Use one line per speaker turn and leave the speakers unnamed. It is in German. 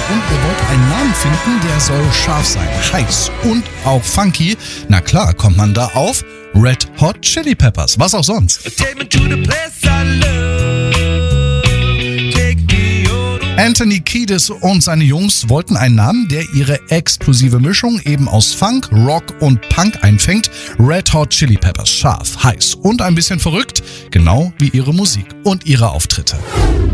und ihr wollt einen Namen finden, der soll scharf sein, heiß und auch funky. Na klar, kommt man da auf Red Hot Chili Peppers, was auch sonst. Anthony Kiedis und seine Jungs wollten einen Namen, der ihre explosive Mischung eben aus Funk, Rock und Punk einfängt. Red Hot Chili Peppers, scharf, heiß und ein bisschen verrückt, genau wie ihre Musik und ihre Auftritte.